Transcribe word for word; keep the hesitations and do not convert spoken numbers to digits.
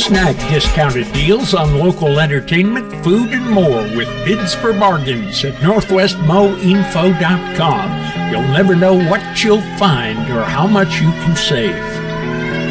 Snag discounted deals on local entertainment, food, and more with bids for bargains at northwest mo info dot com. You'll never know what you'll find or how much you can save.